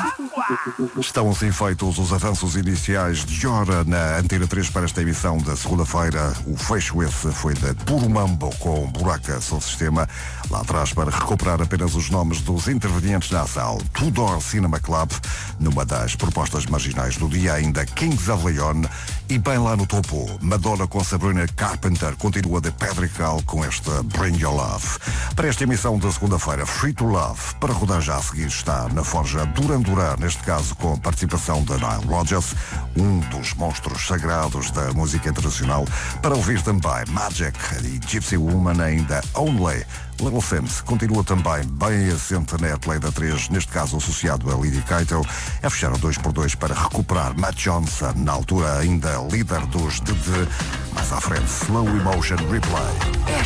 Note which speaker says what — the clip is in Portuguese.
Speaker 1: Estão assim feitos os avanços iniciais de hora na Antena 3 para esta emissão da segunda-feira. O fecho esse foi de Puro Mambo com Buraca Som Sistema. Lá atrás, para recuperar apenas os nomes dos intervenientes na ação, Tudor Cinema Club, numa das propostas marginais do dia, ainda Kings of Leon, e bem lá no topo, Madonna com Sabrina Carpenter, continua de Pedrical com esta Bring Your Love. Para esta emissão da segunda-feira, Free to Love, para rodar já a seguir, está na Forja Duran Duran, neste caso com a participação da Nile Rodgers, um dos monstros sagrados da música internacional. Para ouvir também Magic e Gypsy Woman, ainda Only. Little Sims continua também bem assente na Airplay da 3, neste caso associado a Lady Keito. É fechar a 2x2 para recuperar Matt Johnson, na altura ainda líder dos DD. Mais à frente, Slow Emotion Replay.